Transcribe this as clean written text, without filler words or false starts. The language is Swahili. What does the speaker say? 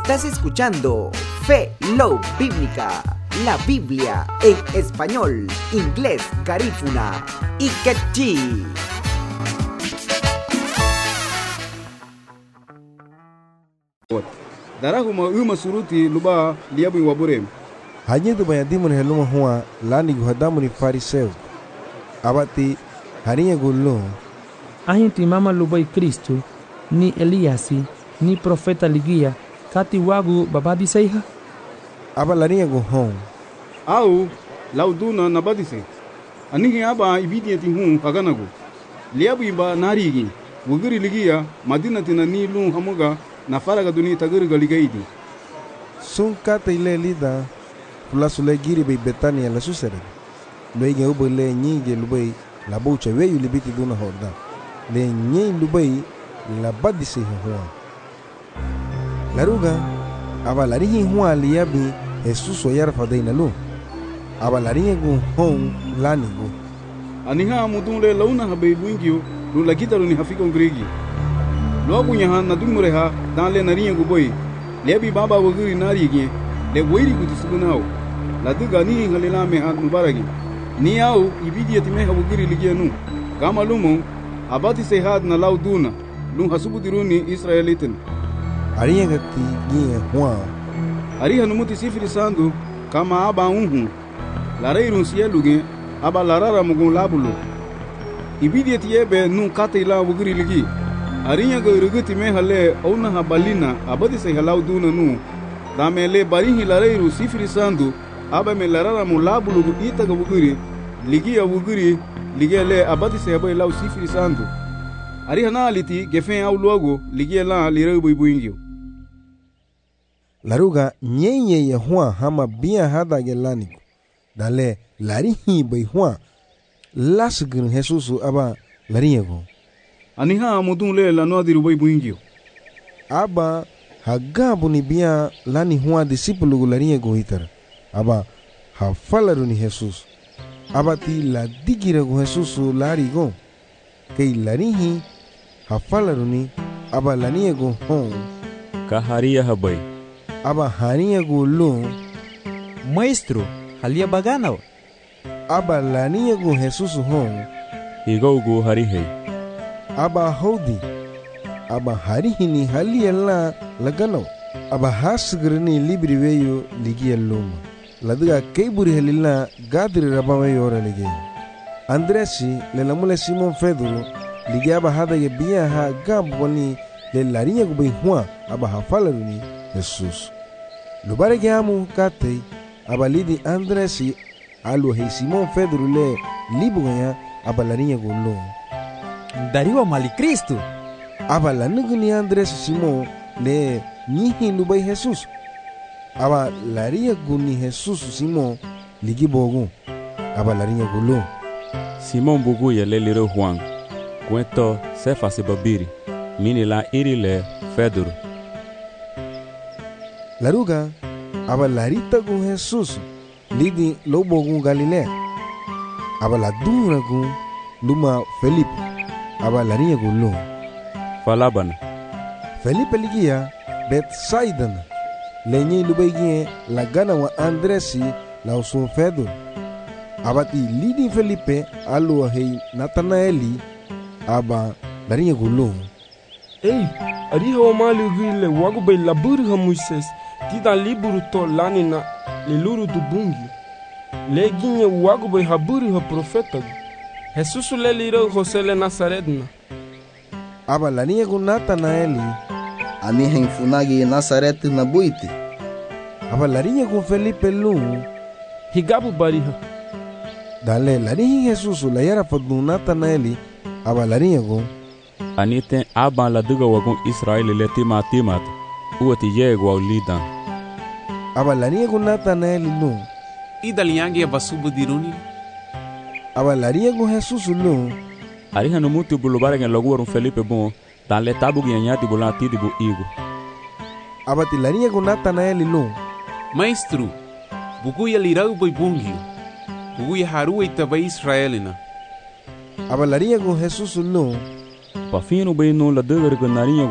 Estás escuchando Fe Love Bíblica, la Biblia en español, inglés, garífuna y quechí. Darahuma suruti luba liabu waburem. Hanya tu banyak timun heluma hua lani guhadamu ni fariseu. Abati harinya gullo. Ahin timama lubai Kristo ni Eliasi ni profeta ligia kati wagu babadi seiha. Aba larinya guhong. Au lauduna nabadise. Anigi aba ibidiyati hun kaganagu. Liabu iba narigi. Wugiri ligia madina tina ni lung hamuga na faraga duni tagaru galigaidi. Sun kata ile lida pula sule giri bei Betania la susere. Luege ubo le nyige lubai la boucha weyu libiti duna horda. Le nye lubai la badise huwa. Laruga aba larihi huwa liabi Jesus o yara fadaina lu. Aba larihi gu hong lani gu. Aniha mudunle launa habe buingio lu lagita lu ni hafiko ngregi. Lobu nyaha na dumureha dan le nariye gu boy. Lebi baba wugiri narigi le weiri gu tisugunao. La duga ni halila me ha mubaragi. Ni au ibidiyati me ha wugiri ligienu. Gama lumo abati sehad na lauduna lung hasubu diruni Israelitin. Ariya gati nye huwa. Ariha numuti sifiri sandu kama aba unhu. Lareirun sieluge aba larara mugun labulu. Ibidiyati yebe nun kate ila wugiri ligi. Ariya ga irugiti me hale ona habalina abati se lauduna nu. Dame le barihi lareiru sifiri sandu aba me larara mu labulu ita ga wugiri. Ligi ya wugiri ligia le abati se habai lau sifiri sandu. Ariha na aliti gefen au luago ligia la lireu buingio. Laruga nye ya hua hama bia hada gelanigo. Dale larihi bai hua lasgin Jesusu aba lariego. Aniha mudun le la no adiru buingio. Aba hagabu ni bia lani hua disipulu lariego hitar. Aba hafalaru ni Jesus. Abati la digira go Jesusu larigo. Kei larihi hafalaru ni aba laniego hon. Kaharia habai. Aba hania gulo. Maestro, halia baganaw. Aba lania gu Jesus hong. Higo gu harihei. Aba hodi. Aba harihini halia la laganaw. Aba hasgrini libri weyo ligia luma. Laduga keiburi halila gadri rabawe ora ligia. Andresi le lamule Simon Pedro ligia aba hada ye biya ha gaboni le larinya gu bai hua aba hafalaruni Jesus. Lubare gamu kate abalidi Andresi alu hei Simon Pedro le libuganya abalarinya golo. Dariwa mali Kristo. Abalanugni Andresi Simon le nihi lubai Jesus. Abalarinya guni Jesus Simon ligi bogu abalarinya golo. Simon bugu ye le liro Juan. Cuento sefa se babiri. Mini la iri le Pedro. Laruga aba larita gu Jesus lidi lobo gu Galilea. Aba la dura gu luma Felipe. Aba larinya gu lo. Falabana. Felipe ligia Bethsaida. Lenye lubegie la gana wa Andresi la usun Pedro. Abati lidi Felipe alu hei Nathanaeli. Aba larinya gu lo. Ei, ariha wa mali gile wagu bay laburu ha Moises. Tida liburu to lani na liluru du bungi. Leginye wagu bay haburu ha profeta. Jesus le liro Jose le Nazaretna. Aba lania gu Nathanaeli. Ani henfunagi Nazaret na buiti. Aba larinya gu Felipe lu. Higabu bariha. Dale larihi Jesus la yara fadu Nathanaeli. Aba larinya gu. Anite aban la duga wagun Israeli le timat. Uoti yego au lidan. Aba larinya gu Nathanaeli lu. Idaliangi abasubu diruni. Aba larinya gu Jesus lu. Ariha no mutu bulubare ngen logu warun Felipe bon. Dan le tabu gianyati bulan tidi bu igu. Aba ti larinya gu Nathanaeli lu. Maestro, bugu ya lirau boy bungio. Bugu ya haru itabai Israelina. Aba larinya gu Jesus lu. Pa fino bem no la duga narinha